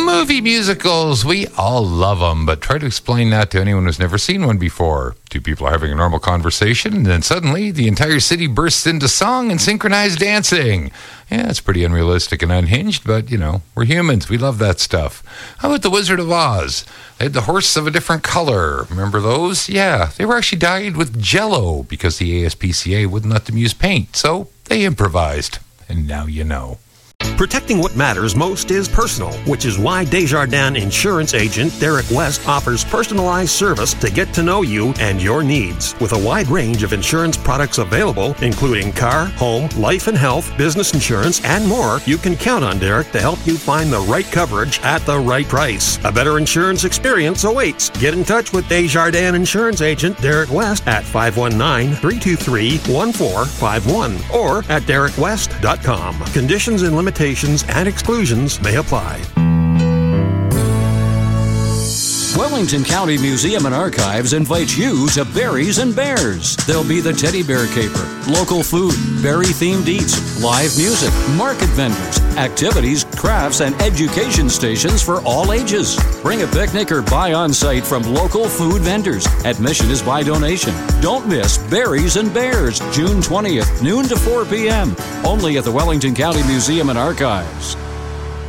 Movie musicals, we all love them, but try to explain that to anyone who's never seen one before. Two people are having a normal conversation, and then suddenly the entire city bursts into song and synchronized dancing. Yeah, it's pretty unrealistic and unhinged, but, you know, we're humans. We love that stuff. How about The Wizard of Oz? They had the horse of a different color. Remember those? Yeah, they were actually dyed with Jell-O because the ASPCA wouldn't let them use paint, so they improvised. And now you know. Protecting what matters most is personal, which is why Desjardins insurance agent Derek West offers personalized service to get to know you and your needs. With a wide range of insurance products available, including car, home, life and health, business insurance, and more, you can count on Derek to help you find the right coverage at the right price. A better insurance experience awaits. Get in touch with Desjardins insurance agent Derek West at 519-323-1451 or at derekwest.com. Conditions and limitations and exclusions may apply. Wellington County Museum and Archives invites you to Berries and Bears. There'll be the teddy bear caper, local food, berry-themed eats, live music, market vendors, activities, crafts, and education stations for all ages. Bring a picnic or buy on-site from local food vendors. Admission is by donation. Don't miss Berries and Bears, June 20th, noon to 4 p.m. Only at the Wellington County Museum and Archives.